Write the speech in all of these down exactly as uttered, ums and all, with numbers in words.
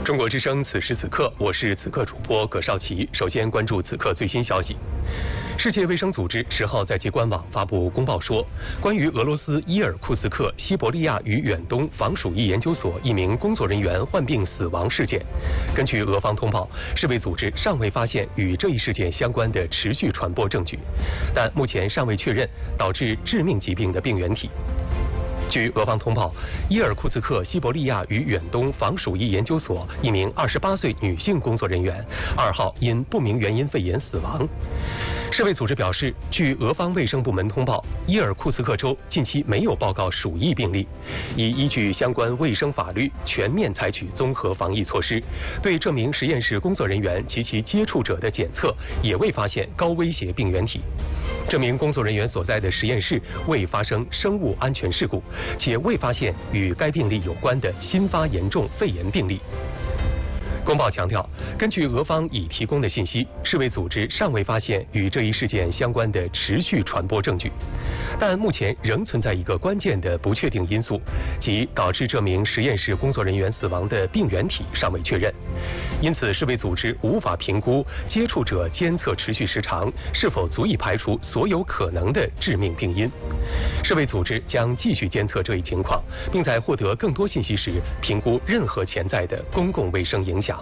中国之声，此时此刻，我是此刻主播葛少奇。首先关注此刻最新消息。世界卫生组织十号在其官网发布公报说，关于俄罗斯伊尔库茨克西伯利亚与远东防鼠疫研究所一名工作人员患病死亡事件，根据俄方通报，世卫组织尚未发现与这一事件相关的持续传播证据，但目前尚未确认导致致命疾病的病原体。据俄方通报，伊尔库茨克西伯利亚与远东防鼠疫研究所一名二十八岁女性工作人员二号因不明原因肺炎死亡。世卫组织表示，据俄方卫生部门通报，伊尔库茨克州近期没有报告鼠疫病例，已依据相关卫生法律全面采取综合防疫措施，对这名实验室工作人员及其接触者的检测也未发现高危险病原体。这名工作人员所在的实验室未发生生物安全事故，且未发现与该病例有关的新发严重肺炎病例。公报强调，根据俄方已提供的信息，世卫组织尚未发现与这一事件相关的持续传播证据，但目前仍存在一个关键的不确定因素，即导致这名实验室工作人员死亡的病原体尚未确认。因此，世卫组织无法评估接触者监测持续时长是否足以排除所有可能的致命病因。世卫组织将继续监测这一情况，并在获得更多信息时评估任何潜在的公共卫生影响。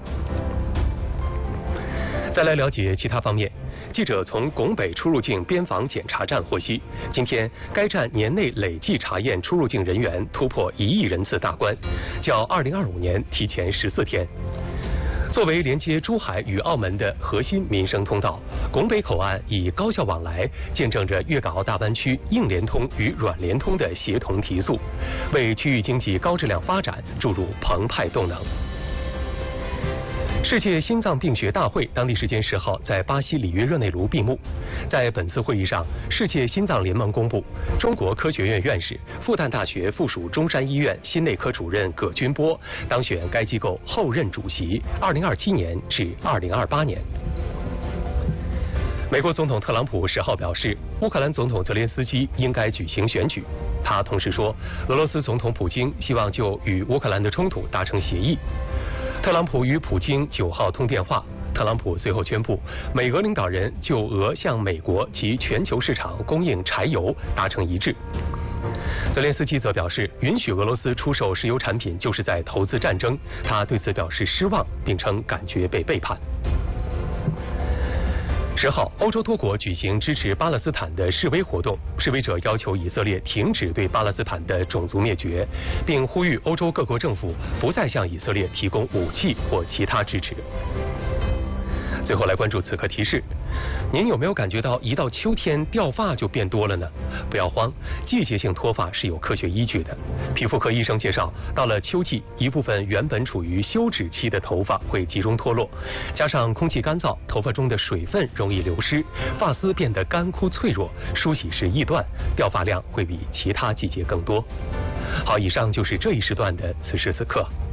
再来了解其他方面。记者从拱北出入境边防检查站获悉，今天该站年内累计查验出入境人员突破一亿人次大关，较二零二五年提前十四天。作为连接珠海与澳门的核心民生通道，拱北口岸以高效往来，见证着粤港澳大湾区硬联通与软联通的协同提速，为区域经济高质量发展注入澎湃动能。世界心脏病学大会当地时间十号在巴西里约热内卢闭幕。在本次会议上，世界心脏联盟公布，中国科学院院士、复旦大学附属中山医院心内科主任葛军波当选该机构后任主席，二零二七年至二零二八年。美国总统特朗普十号表示，乌克兰总统泽连斯基应该举行选举。他同时说，俄罗斯总统普京希望就与乌克兰的冲突达成协议。特朗普与普京九号通电话，特朗普随后宣布，美俄领导人就俄向美国及全球市场供应柴油达成一致。泽连斯基则表示，允许俄罗斯出售石油产品就是在投资战争，他对此表示失望，并称感觉被背叛。十号，欧洲多国举行支持巴勒斯坦的示威活动，示威者要求以色列停止对巴勒斯坦的种族灭绝，并呼吁欧洲各国政府不再向以色列提供武器或其他支持。最后来关注此刻提示，您有没有感觉到一到秋天掉发就变多了呢？不要慌，季节性脱发是有科学依据的。皮肤科医生介绍，到了秋季，一部分原本处于休止期的头发会集中脱落，加上空气干燥，头发中的水分容易流失，发丝变得干枯脆弱，梳洗时易断，掉发量会比其他季节更多。好，以上就是这一时段的此时此刻。